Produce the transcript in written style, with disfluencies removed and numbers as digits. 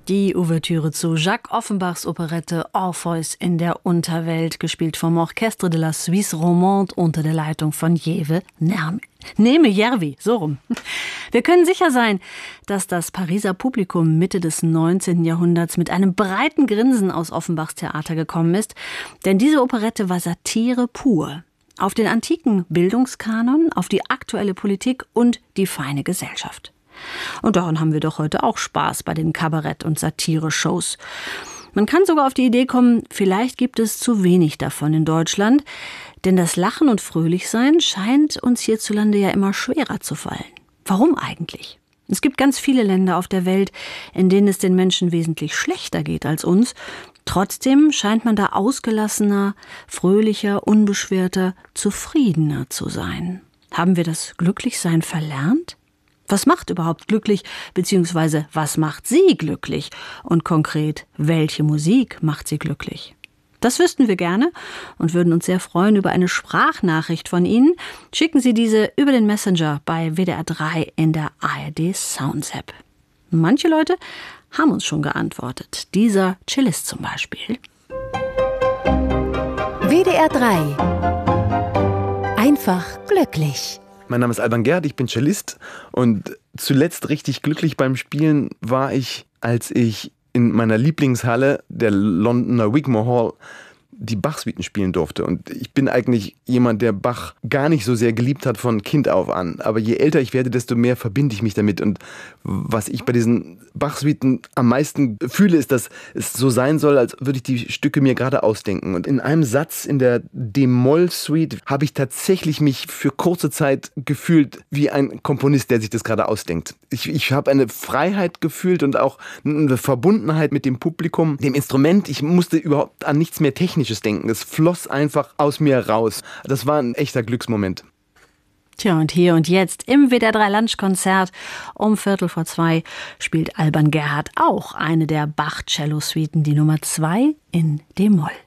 Die Ouvertüre zu Jacques Offenbachs Operette Orpheus in der Unterwelt, gespielt vom Orchestre de la Suisse Romande unter der Leitung von Jewe Neme-Järvi, so rum. Wir können sicher sein, dass das Pariser Publikum Mitte des 19. Jahrhunderts mit einem breiten Grinsen aus Offenbachs Theater gekommen ist, denn diese Operette war Satire pur. Auf den antiken Bildungskanon, auf die aktuelle Politik und die feine Gesellschaft. Und daran haben wir doch heute auch Spaß bei den Kabarett- und Satire-Shows. Man kann sogar auf die Idee kommen, vielleicht gibt es zu wenig davon in Deutschland, denn das Lachen und Fröhlichsein scheint uns hierzulande ja immer schwerer zu fallen. Warum eigentlich? Es gibt ganz viele Länder auf der Welt, in denen es den Menschen wesentlich schlechter geht als uns. Trotzdem scheint man da ausgelassener, fröhlicher, unbeschwerter, zufriedener zu sein. Haben wir das Glücklichsein verlernt? Was macht überhaupt glücklich, beziehungsweise was macht Sie glücklich? Und konkret, welche Musik macht Sie glücklich? Das wüssten wir gerne und würden uns sehr freuen über eine Sprachnachricht von Ihnen. Schicken Sie diese über den Messenger bei WDR 3 in der ARD Sounds App. Manche Leute haben uns schon geantwortet. Dieser Cellist zum Beispiel. WDR 3. Einfach glücklich. Mein Name ist Alban Gerhardt, ich bin Cellist und zuletzt richtig glücklich beim Spielen war ich, als ich in meiner Lieblingshalle, der Londoner Wigmore Hall, die Bach-Suiten spielen durfte. Und ich bin eigentlich jemand, der Bach gar nicht so sehr geliebt hat von Kind auf an. Aber je älter ich werde, desto mehr verbinde ich mich damit. Und was ich bei diesen Bach-Suiten am meisten fühle, ist, dass es so sein soll, als würde ich die Stücke mir gerade ausdenken. Und in einem Satz in der D-Moll-Suite habe ich tatsächlich mich für kurze Zeit gefühlt wie ein Komponist, der sich das gerade ausdenkt. Ich habe eine Freiheit gefühlt und auch eine Verbundenheit mit dem Publikum, dem Instrument. Ich musste überhaupt an nichts mehr Technisches denken. Es floss einfach aus mir raus. Das war ein echter Glücksmoment. Tja, und hier und jetzt im WDR 3 Lunchkonzert um 1:15 spielt Alban Gerhardt auch eine der Bach-Cello-Suiten, die Nummer 2 in D-Moll.